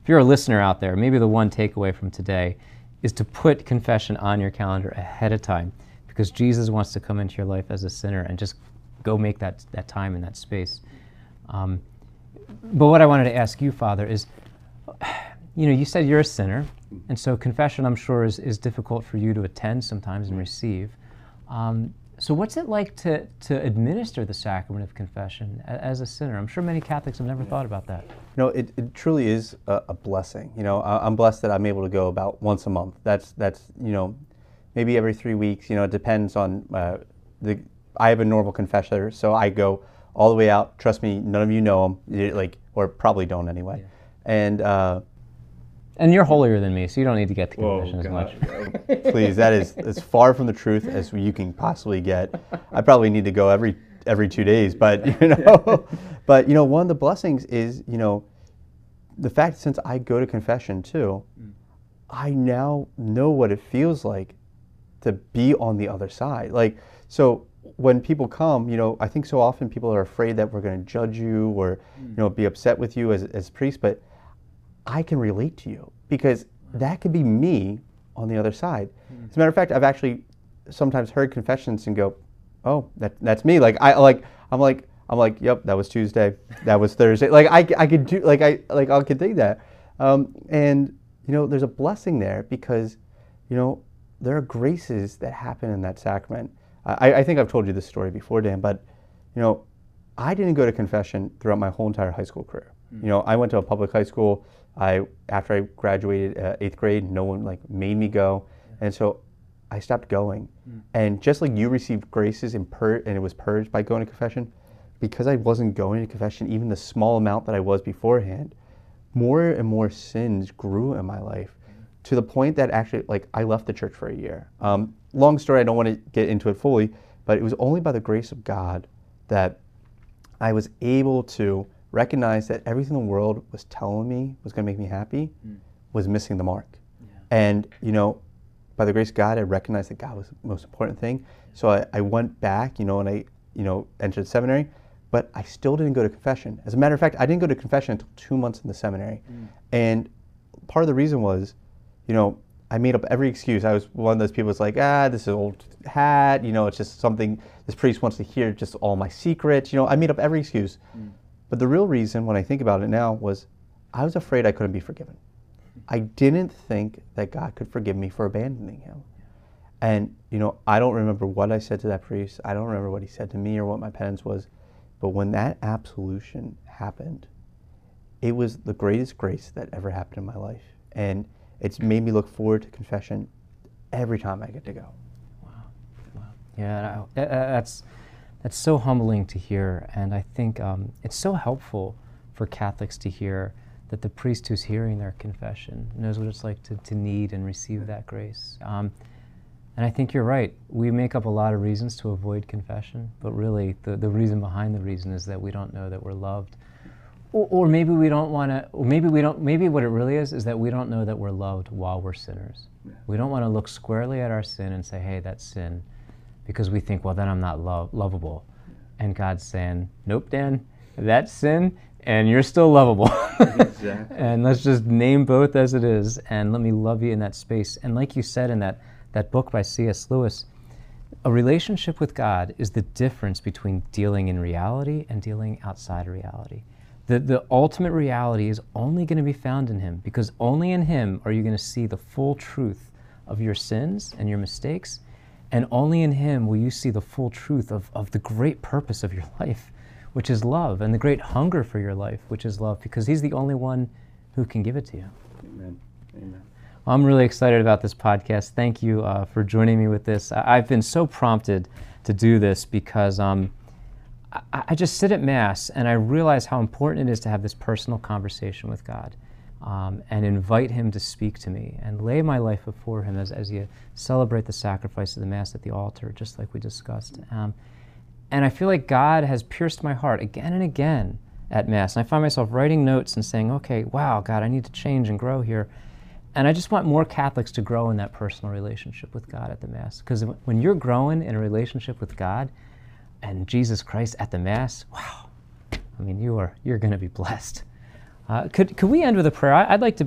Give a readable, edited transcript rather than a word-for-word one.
if you're a listener out there, maybe the one takeaway from today is to put confession on your calendar ahead of time, because Jesus wants to come into your life as a sinner, and just go make that time and that space. But what I wanted to ask you, Father, is, you said you're a sinner, and so confession, I'm sure, is difficult for you to attend sometimes and receive. So what's it like to administer the sacrament of confession as a sinner? I'm sure many Catholics have never thought about that. It truly is a blessing. I'm blessed that I'm able to go about once a month. That's maybe every 3 weeks. It depends on I have a normal confessor, so I go all the way out. Trust me, none of you know him, or probably don't anyway. Yeah. And you're holier than me, so you don't need to get to confession as much. Please, that is as far from the truth as you can possibly get. I probably need to go every 2 days, but but one of the blessings is the fact, since I go to confession too, I now know what it feels like to be on the other side. So when people come, I think so often people are afraid that we're going to judge you or be upset with you as priests, but I can relate to you, because that could be me on the other side. As a matter of fact, I've actually sometimes heard confessions and go, "Oh, that's me." I'm like, "Yep, that was Tuesday, that was Thursday." I could do I could think that, and there's a blessing there, because there are graces that happen in that sacrament. I think I've told you this story before, Dan, but I didn't go to confession throughout my whole entire high school career. I went to a public high school. After I graduated 8th grade, no one made me go, and so I stopped going. And just like you received graces and it was purged by going to confession, because I wasn't going to confession, even the small amount that I was beforehand, more and more sins grew in my life, to the point that actually I left the church for a year. Long story, I don't want to get into it fully, but it was only by the grace of God that I was able to recognize that everything the world was telling me was going to make me happy was missing the mark. Yeah. And, by the grace of God, I recognized that God was the most important thing. So I went back, and I, entered seminary, but I still didn't go to confession. As a matter of fact, I didn't go to confession until 2 months in the seminary. And part of the reason was, I made up every excuse. I was one of those people who's like, this is an old hat, it's just something this priest wants to hear, just all my secrets. I made up every excuse. But the real reason, when I think about it now, was I was afraid I couldn't be forgiven. I didn't think that God could forgive me for abandoning him. And, I don't remember what I said to that priest. I don't remember what he said to me or what my penance was. But when that absolution happened, it was the greatest grace that ever happened in my life. And it's made me look forward to confession every time I get to go. Wow. Yeah, that's so humbling to hear, and I think it's so helpful for Catholics to hear that the priest who's hearing their confession knows what it's like to need and receive that grace. And I think you're right. We make up a lot of reasons to avoid confession, but really the reason behind the reason is that we don't know that we're loved. Or maybe we don't want to, or maybe what it really is that we don't know that we're loved while we're sinners. Yeah. We don't want to look squarely at our sin and say, hey, that's sin, because we think, well, then I'm not lovable. And God's saying, nope, Dan, that's sin, and you're still lovable. Exactly. And let's just name both as it is, and let me love you in that space. And like you said in that book by C.S. Lewis, a relationship with God is the difference between dealing in reality and dealing outside of reality. The ultimate reality is only going to be found in Him, because only in Him are you going to see the full truth of your sins and your mistakes, and only in Him will you see the full truth of the great purpose of your life, which is love, and the great hunger for your life, which is love, because He's the only one who can give it to you. Amen. Amen. Well, I'm really excited about this podcast. Thank you for joining me with this. I've been so prompted to do this because I just sit at Mass and I realize how important it is to have this personal conversation with God, and invite Him to speak to me and lay my life before Him as you celebrate the sacrifice of the Mass at the altar, just like we discussed. And I feel like God has pierced my heart again and again at Mass. And I find myself writing notes and saying, okay, wow, God, I need to change and grow here. And I just want more Catholics to grow in that personal relationship with God at the Mass. Because when you're growing in a relationship with God and Jesus Christ at the Mass, wow, I mean, you're going to be blessed. Could we end with a prayer? I'd like to